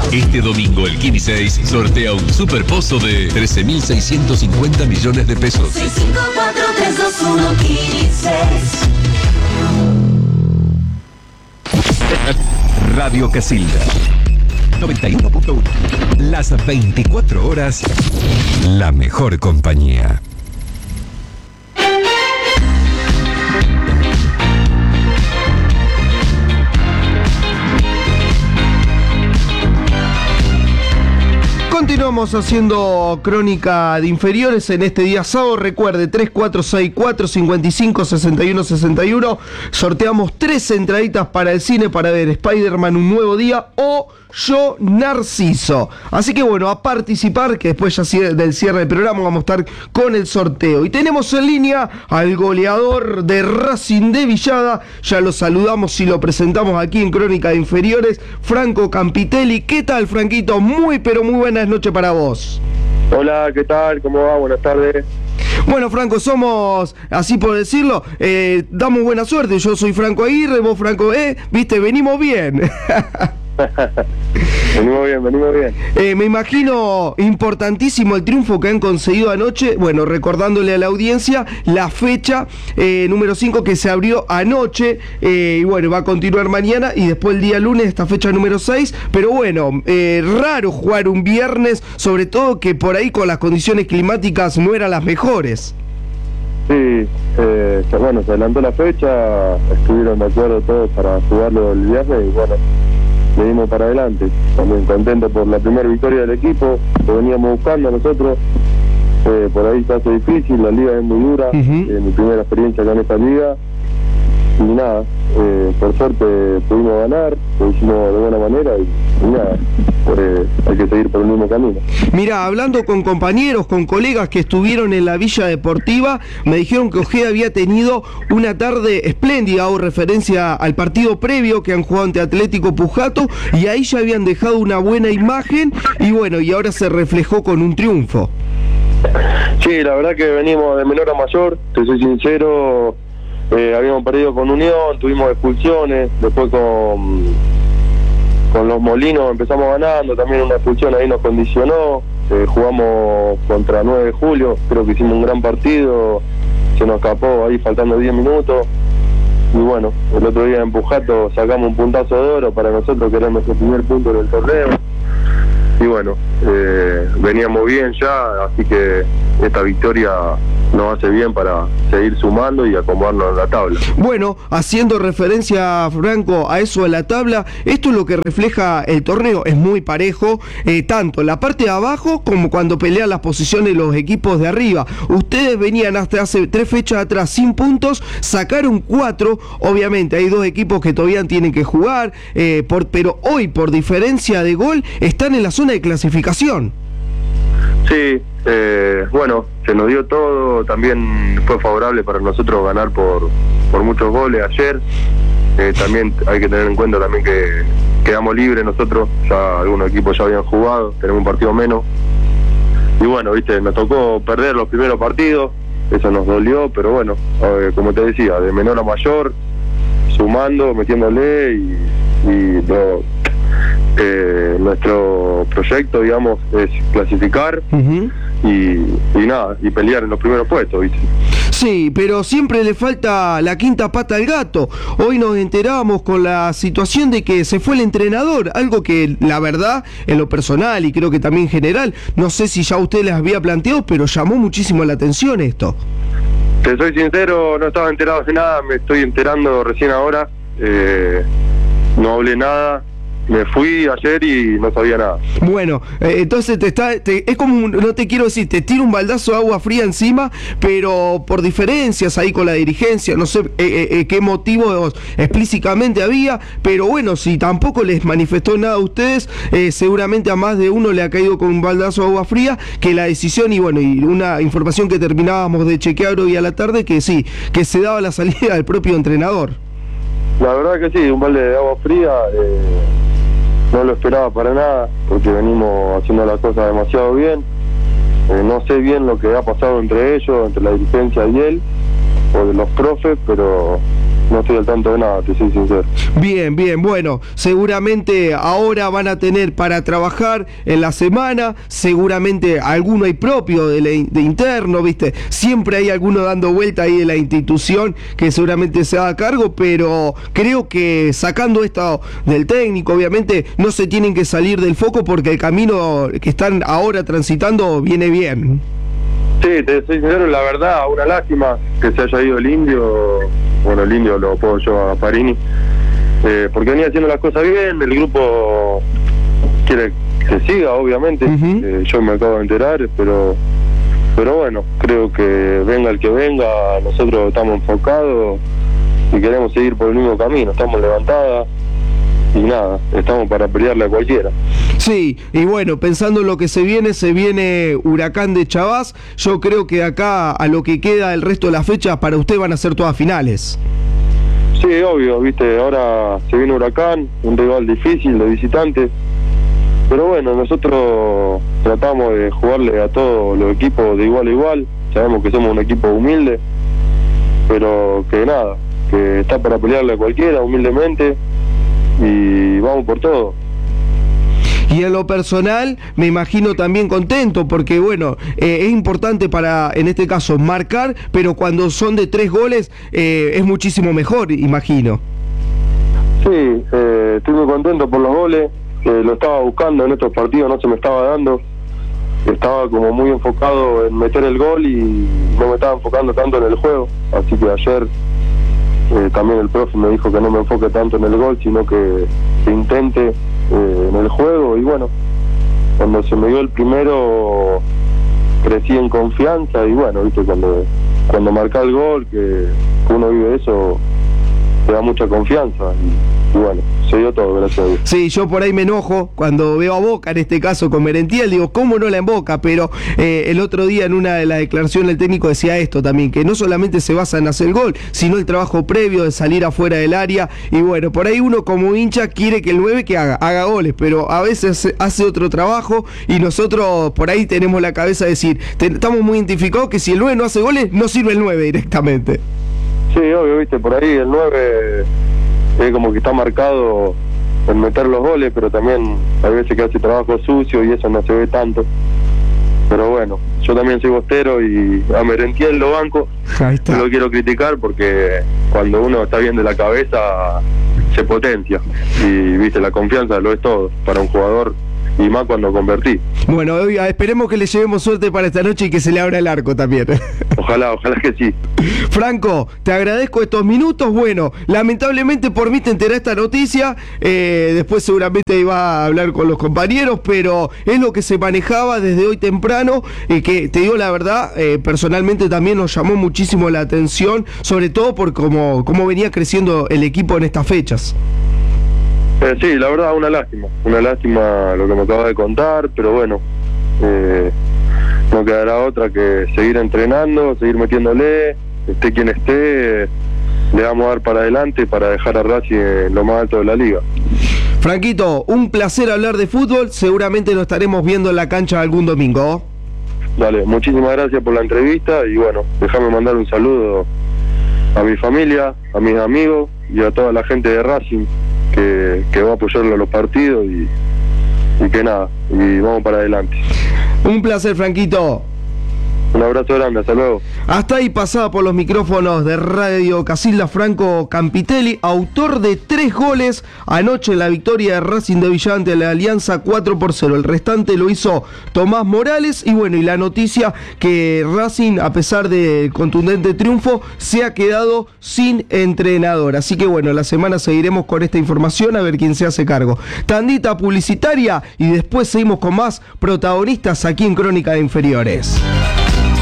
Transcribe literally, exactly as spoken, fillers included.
Este domingo el Kini seis sortea un super pozo de trece mil seiscientos cincuenta millones de pesos. seis cinco cuatro tres dos uno Kini seis. Radio Casilda noventa y uno punto uno. Las veinticuatro horas, la mejor compañía. Continuamos haciendo crónica de inferiores en este día sábado. Recuerde, tres cuatro seis cuatro cinco cinco seis uno seis uno. Sorteamos tres entraditas para el cine para ver Spider-Man Un Nuevo Día o Yo Narciso. Así que bueno, a participar, que después ya del cierre del programa vamos a estar con el sorteo. Y tenemos en línea al goleador de Racing de Villada. Ya lo saludamos y lo presentamos aquí en Crónica de Inferiores, Franco Campitelli. ¿Qué tal, Franquito? Muy pero muy buenas noches para vos. Hola, ¿qué tal? ¿Cómo va? Buenas tardes. Bueno, Franco, somos, así por decirlo, eh, damos buena suerte. Yo soy Franco Aguirre, vos Franco, eh, viste, venimos bien. Venimos bien, venimos bien. Eh, me imagino importantísimo el triunfo que han conseguido anoche. Bueno, recordándole a la audiencia la fecha eh, número cinco que se abrió anoche. Eh, y bueno, va a continuar mañana y después el día lunes esta fecha número seis. Pero bueno, eh, raro jugar un viernes, sobre todo que por ahí con las condiciones climáticas no eran las mejores. Sí, eh, bueno, se adelantó la fecha, estuvieron de acuerdo todos para jugarlo el viernes y bueno, le dimos para adelante. También contento por la primera victoria del equipo, que veníamos buscando nosotros. Eh, por ahí se hace difícil, la liga es muy dura, uh-huh. eh, mi primera experiencia con esta liga. Y nada, eh, por suerte pudimos ganar, lo hicimos de buena manera y, y nada, eh, hay que seguir por el mismo camino. Mira, hablando con compañeros, con colegas que estuvieron en la Villa Deportiva, me dijeron que Ojeda había tenido una tarde espléndida, hago referencia al partido previo que han jugado ante Atlético Pujato, y ahí ya habían dejado una buena imagen y bueno, y ahora se reflejó con un triunfo. Sí, la verdad que venimos de menor a mayor, te soy sincero. Eh, habíamos perdido con Unión, tuvimos expulsiones, después con con los Molinos empezamos ganando, también una expulsión ahí nos condicionó, eh, jugamos contra nueve de julio, creo que hicimos un gran partido, se nos escapó ahí faltando diez minutos, y bueno, el otro día en Pujato sacamos un puntazo de oro para nosotros, que era nuestro primer punto del torneo, y bueno, eh, veníamos bien ya, así que esta victoria nos hace bien para seguir sumando y acomodarnos en la tabla. Bueno, haciendo referencia, Franco, a eso de la tabla, esto es lo que refleja el torneo, es muy parejo, eh, tanto la parte de abajo como cuando pelean las posiciones los equipos de arriba. Ustedes venían hasta hace tres fechas atrás sin puntos, sacaron cuatro, obviamente hay dos equipos que todavía tienen que jugar, eh, por, pero hoy por diferencia de gol están en la zona de clasificación. Sí, eh, bueno, se nos dio todo, también fue favorable para nosotros ganar por, por muchos goles ayer, eh, también hay que tener en cuenta también que quedamos libres nosotros, ya algunos equipos ya habían jugado, tenemos un partido menos, y bueno, viste, nos tocó perder los primeros partidos, eso nos dolió, pero bueno, eh, como te decía, de menor a mayor, sumando, metiéndole y, y lo... Eh, nuestro proyecto, digamos, es clasificar uh-huh. y, y nada, y pelear en los primeros puestos, ¿viste? Sí, pero siempre le falta la quinta pata al gato. Hoy nos enterábamos con la situación de que se fue el entrenador, algo que la verdad, en lo personal y creo que también en general, no sé si ya usted les había planteado, pero llamó muchísimo la atención esto. Te soy sincero, no estaba enterado de nada, me estoy enterando recién ahora, eh, no hablé nada. Me fui ayer y no sabía nada. Bueno, eh, entonces te está, te, es como, un, no te quiero decir, te tiro un baldazo de agua fría encima, pero por diferencias ahí con la dirigencia, no sé eh, eh, qué motivo explícitamente había, pero bueno, si tampoco les manifestó nada a ustedes, eh, seguramente a más de uno le ha caído con un baldazo de agua fría, que la decisión y bueno, y una información que terminábamos de chequear hoy a la tarde, que sí, que se daba la salida del propio entrenador. La verdad que sí, un balde de agua fría, eh... no lo esperaba para nada, porque venimos haciendo las cosas demasiado bien. Eh, no sé bien lo que ha pasado entre ellos, entre la dirigencia y él, o de los profes, pero no estoy al tanto de nada, te soy sincero. Bien, bien, bueno, seguramente ahora van a tener para trabajar en la semana, seguramente alguno hay propio de, la, de interno, ¿viste? Siempre hay alguno dando vuelta ahí de la institución que seguramente se haga cargo, pero creo que sacando esto del técnico, obviamente no se tienen que salir del foco porque el camino que están ahora transitando viene bien. Sí, te soy sincero, la verdad, una lástima que se haya ido el Indio. Bueno, el Indio lo puedo yo a Farini, eh, porque venía haciendo las cosas bien, el grupo quiere que siga, obviamente, uh-huh. eh, yo me acabo de enterar, pero pero bueno, creo que venga el que venga, nosotros estamos enfocados y queremos seguir por el mismo camino, estamos levantadas y nada, estamos para pelearle a cualquiera. Sí, y bueno, pensando en lo que se viene, se viene Huracán de Chavás. Yo creo que acá a lo que queda el resto de las fechas para usted van a ser todas finales. Sí, obvio, viste, ahora se viene Huracán, un rival difícil de visitante, pero bueno, nosotros tratamos de jugarle a todos los equipos de igual a igual, sabemos que somos un equipo humilde, pero que nada, que está para pelearle a cualquiera humildemente y vamos por todo. Y en lo personal me imagino también contento porque bueno, eh, es importante para, en este caso, marcar, pero cuando son de tres goles eh, es muchísimo mejor, imagino. Sí, eh, estoy muy contento por los goles, eh, lo estaba buscando en estos partidos, no se me estaba dando, estaba como muy enfocado en meter el gol y no me estaba enfocando tanto en el juego, así que ayer eh, también el profe me dijo que no me enfoque tanto en el gol, sino que, que intente Eh, en el juego y bueno, cuando se me dio el primero crecí en confianza y bueno, viste, cuando cuando marca el gol, que, que uno vive eso, te da mucha confianza y, y bueno, se dio todo, gracias a Dios. Sí, yo por ahí me enojo cuando veo a Boca, en este caso con Merentiel, digo, ¿cómo no la emboca? Pero eh, el otro día en una de las declaraciones el técnico decía esto también, que no solamente se basa en hacer el gol, sino el trabajo previo de salir afuera del área y bueno, por ahí uno como hincha quiere que el nueve que haga, haga goles, pero a veces hace otro trabajo y nosotros por ahí tenemos la cabeza de decir, te, estamos muy identificados que si el nueve no hace goles, no sirve el nueve directamente. Sí, obvio, viste, por ahí el nueve es como que está marcado en meter los goles, pero también hay veces que hace trabajo sucio y eso no se ve tanto. Pero bueno, yo también soy bostero y a Merentiel lo banco, no lo quiero criticar porque cuando uno está bien de la cabeza se potencia y viste, la confianza lo es todo para un jugador y más cuando convertí. Bueno, oiga, esperemos que le llevemos suerte para esta noche y que se le abra el arco también. Ojalá, ojalá que sí. Franco, te agradezco estos minutos. Bueno, lamentablemente por mí te enteré esta noticia, eh, después seguramente iba a hablar con los compañeros, pero es lo que se manejaba desde hoy temprano y que te digo la verdad, eh, personalmente también nos llamó muchísimo la atención, sobre todo por cómo, cómo venía creciendo el equipo en estas fechas. Eh, sí, la verdad, una lástima, una lástima lo que me acabas de contar, pero bueno, eh, no quedará otra que seguir entrenando, seguir metiéndole, esté quien esté, le vamos a dar para adelante para dejar a Racing en lo más alto de la liga. Franquito, un placer hablar de fútbol, seguramente nos estaremos viendo en la cancha algún domingo. Dale, muchísimas gracias por la entrevista y bueno, déjame mandar un saludo a mi familia, a mis amigos y a toda la gente de Racing que, que va a apoyarlo a los partidos y, y que nada, y vamos para adelante. Un placer, Franquito. Un abrazo grande, hasta luego. Hasta ahí pasaba por los micrófonos de Radio Casilda Franco Campitelli, autor de tres goles anoche en la victoria de Racing de Villa ante la Alianza cuatro por cero. El restante lo hizo Tomás Morales y bueno, y la noticia que Racing, a pesar del contundente triunfo, se ha quedado sin entrenador. Así que bueno, la semana seguiremos con esta información a ver quién se hace cargo. Tandita publicitaria y después seguimos con más protagonistas aquí en Crónica de Inferiores.